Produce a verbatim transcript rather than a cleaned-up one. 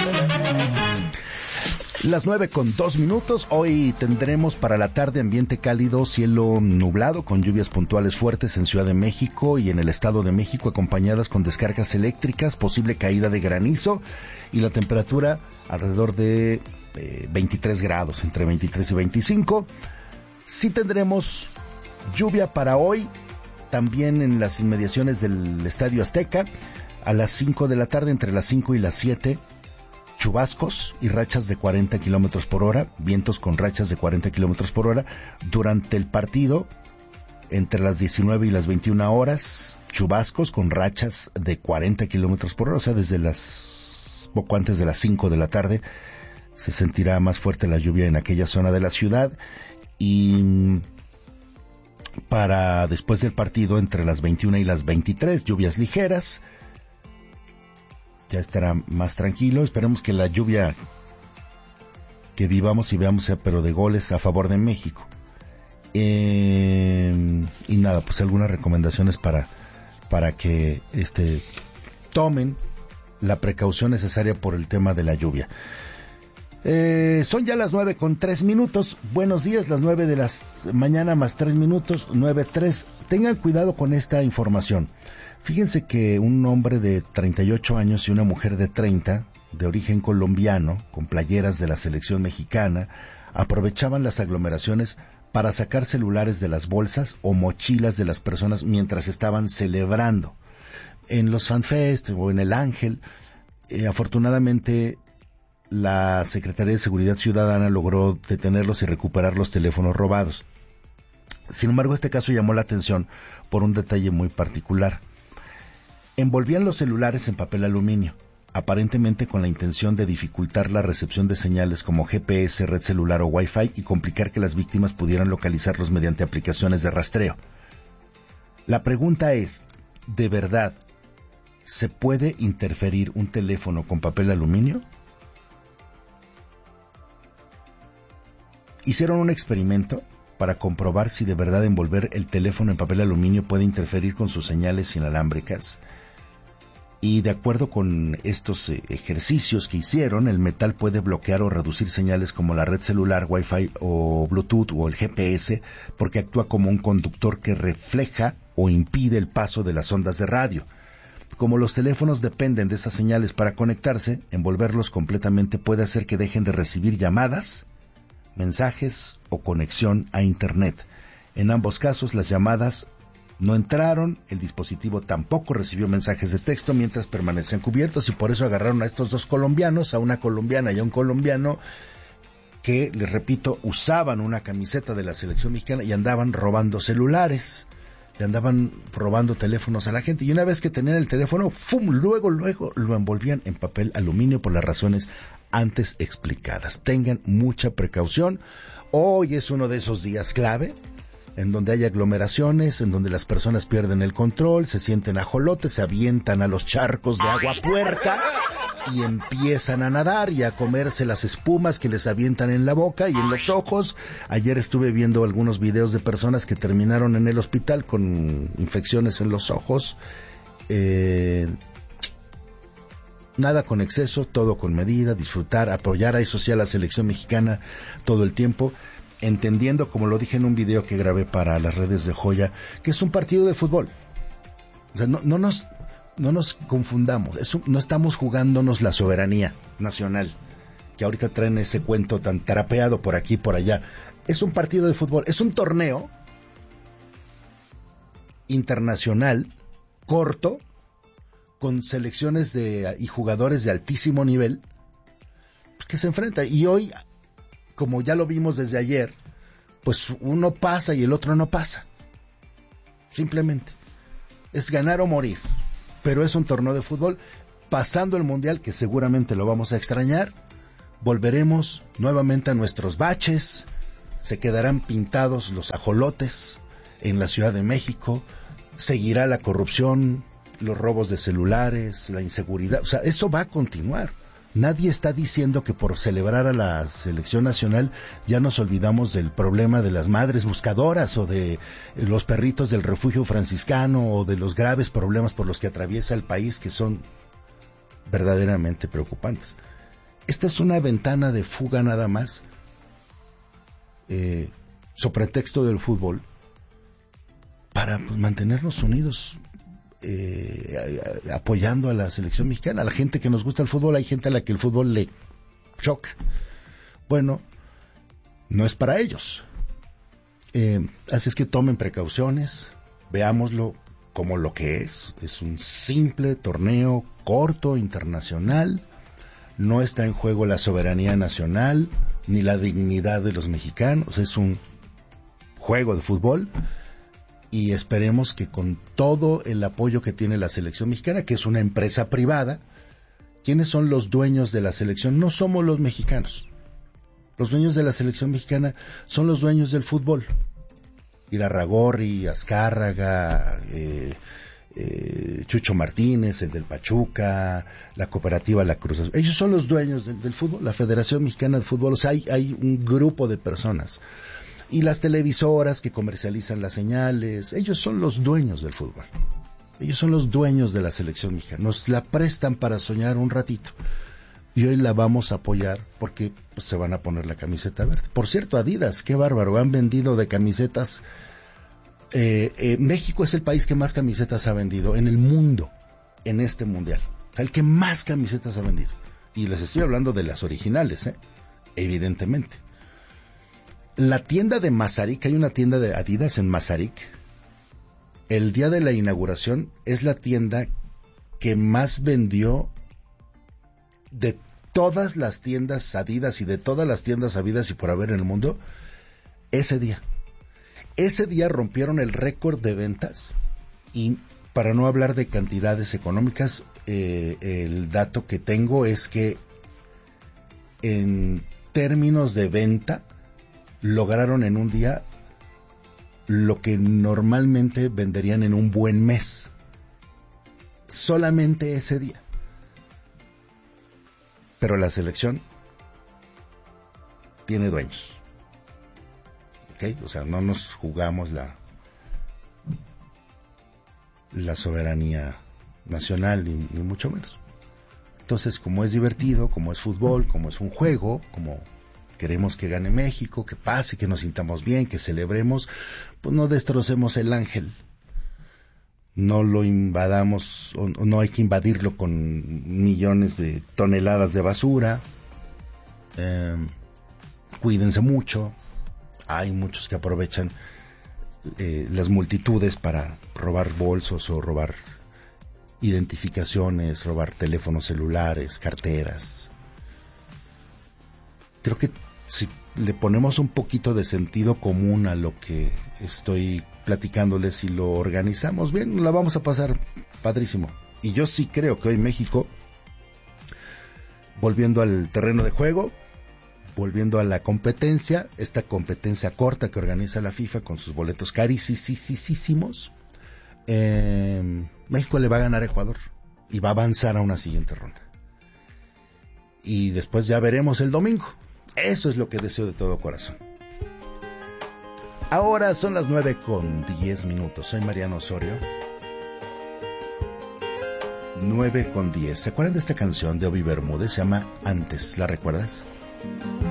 Las nueve con dos minutos. Hoy tendremos para la tarde ambiente cálido, cielo nublado con lluvias puntuales fuertes en Ciudad de México y en el Estado de México, acompañadas con descargas eléctricas, posible caída de granizo y la temperatura alrededor de eh, veintitrés grados, entre veintitrés y veinticinco. Sí tendremos lluvia para hoy, también en las inmediaciones del Estadio Azteca, a las cinco de la tarde, entre las cinco y las siete. Chubascos y rachas de cuarenta kilómetros por hora, vientos con rachas de cuarenta kilómetros por hora. Durante el partido, entre las diecinueve y las veintiuna horas, chubascos con rachas de cuarenta kilómetros por hora, o sea, desde las, poco antes de las cinco de la tarde, se sentirá más fuerte la lluvia en aquella zona de la ciudad. Y para después del partido, entre las veintiuna y las veintitrés, lluvias ligeras. Ya estará más tranquilo. Esperemos que la lluvia que vivamos y veamos sea pero de goles a favor de México. Eh, y nada, pues algunas recomendaciones para, para que este tomen la precaución necesaria por el tema de la lluvia. Eh, son ya las nueve con tres minutos. Buenos días, las nueve de la mañana más tres minutos, nueve tres. Tengan cuidado con esta información. Fíjense que un hombre de treinta y ocho años y una mujer de treinta, de origen colombiano, con playeras de la selección mexicana, aprovechaban las aglomeraciones para sacar celulares de las bolsas o mochilas de las personas mientras estaban celebrando. En los FanFest o en el Ángel, eh, afortunadamente la Secretaría de Seguridad Ciudadana logró detenerlos y recuperar los teléfonos robados. Sin embargo, este caso llamó la atención por un detalle muy particular. Envolvían los celulares en papel aluminio, aparentemente con la intención de dificultar la recepción de señales como G P S, red celular o Wi-Fi y complicar que las víctimas pudieran localizarlos mediante aplicaciones de rastreo. La pregunta es, ¿de verdad se puede interferir un teléfono con papel aluminio? Hicieron un experimento para comprobar si de verdad envolver el teléfono en papel aluminio puede interferir con sus señales inalámbricas. Y de acuerdo con estos eh, ejercicios que hicieron, el metal puede bloquear o reducir señales como la red celular, Wi-Fi o Bluetooth o el G P S, porque actúa como un conductor que refleja o impide el paso de las ondas de radio. Como los teléfonos dependen de esas señales para conectarse, envolverlos completamente puede hacer que dejen de recibir llamadas, mensajes o conexión a Internet. En ambos casos, las llamadas no entraron, el dispositivo tampoco recibió mensajes de texto mientras permanecían cubiertos, y por eso agarraron a estos dos colombianos, a una colombiana y a un colombiano, que, les repito, usaban una camiseta de la selección mexicana y andaban robando celulares, le andaban robando teléfonos a la gente, y una vez que tenían el teléfono, ¡fum!, luego, luego lo envolvían en papel aluminio por las razones antes explicadas. Tengan mucha precaución. Hoy es uno de esos días clave en donde hay aglomeraciones, en donde las personas pierden el control, se sienten ajolotes, se avientan a los charcos de agua puerca y empiezan a nadar y a comerse las espumas que les avientan en la boca y en los ojos. Ayer estuve viendo algunos videos de personas que terminaron en el hospital con infecciones en los ojos. Eh, nada con exceso, todo con medida, disfrutar, apoyar a eso sí a la selección mexicana todo el tiempo, entendiendo, como lo dije en un video que grabé para las redes de Joya, que es un partido de fútbol. O sea, no, no nos no nos confundamos, es un, no estamos jugándonos la soberanía nacional, que ahorita traen ese cuento tan tarapeado por aquí y por allá. Es un partido de fútbol, es un torneo internacional, corto, con selecciones de y jugadores de altísimo nivel que se enfrentan. Y hoy, como ya lo vimos desde ayer, pues uno pasa y el otro no pasa. Simplemente es ganar o morir. Pero es un torneo de fútbol. Pasando el mundial, que seguramente lo vamos a extrañar, volveremos nuevamente a nuestros baches. Se quedarán pintados los ajolotes en la Ciudad de México. Seguirá la corrupción, los robos de celulares, la inseguridad. O sea, eso va a continuar. Nadie está diciendo que por celebrar a la selección nacional ya nos olvidamos del problema de las madres buscadoras o de los perritos del refugio franciscano o de los graves problemas por los que atraviesa el país, que son verdaderamente preocupantes. esta es una ventana de fuga nada más, eh, sobre pretexto del fútbol, para pues, mantenernos unidos, eh, a, a, apoyando a la selección mexicana. A la gente que nos gusta el fútbol, hay gente a la que el fútbol le choca. Bueno, no es para ellos. Eh, así es que tomen precauciones, veámoslo como lo que es. Es un simple torneo corto, internacional. No está en juego la soberanía nacional ni la dignidad de los mexicanos. Es un juego de fútbol y esperemos que con todo el apoyo que tiene la selección mexicana, que es una empresa privada, ¿quiénes son los dueños de la selección? No somos los mexicanos. Los dueños de la selección mexicana son los dueños del fútbol. Irarrágorri, Azcárraga, eh, eh, Chucho Martínez, el del Pachuca, la cooperativa La Cruz Azul. Ellos son los dueños del, del fútbol, la Federación Mexicana de Fútbol. O sea, hay, hay un grupo de personas. Y las televisoras que comercializan las señales, ellos son los dueños del fútbol. Ellos son los dueños de la selección mexicana. Nos la prestan para soñar un ratito. Y hoy la vamos a apoyar porque pues, se van a poner la camiseta verde. Por cierto, Adidas, qué bárbaro, han vendido de camisetas. Eh, eh, México es el país que más camisetas ha vendido en el mundo, en este mundial. El que más camisetas ha vendido. Y les estoy hablando de las originales, ¿eh? Evidentemente. La tienda de Mazarik, hay una tienda de Adidas en Mazarik. El día de la inauguración es la tienda que más vendió de todas las tiendas Adidas y de todas las tiendas habidas y por haber en el mundo, ese día. Ese día rompieron el récord de ventas y para no hablar de cantidades económicas, eh, el dato que tengo es que en términos de venta lograron en un día lo que normalmente venderían en un buen mes. Solamente ese día. Pero la selección tiene dueños. ¿Ok? O sea, no nos jugamos la la soberanía nacional, ni, ni mucho menos. Entonces, como es divertido, como es fútbol, como es un juego, como queremos que gane México, que pase, que nos sintamos bien, que celebremos, pues no destrocemos el ángel. No lo invadamos, o no hay que invadirlo con millones de toneladas de basura. Eh, cuídense mucho. Hay muchos que aprovechan eh, las multitudes para robar bolsos o robar identificaciones, robar teléfonos celulares, carteras. Creo que si le ponemos un poquito de sentido común a lo que estoy platicándoles y lo organizamos bien, la vamos a pasar padrísimo. Y yo sí creo que hoy México, volviendo al terreno de juego, volviendo a la competencia, esta competencia corta que organiza la FIFA con sus boletos carísimos, eh, México le va a ganar a Ecuador y va a avanzar a una siguiente ronda. Y después ya veremos el domingo. Eso es lo que deseo de todo corazón. Ahora son las nueve con diez minutos. Soy Mariano Osorio. nueve con diez. ¿Se acuerdan de esta canción de Obi Bermúdez? Se llama Antes. ¿La recuerdas?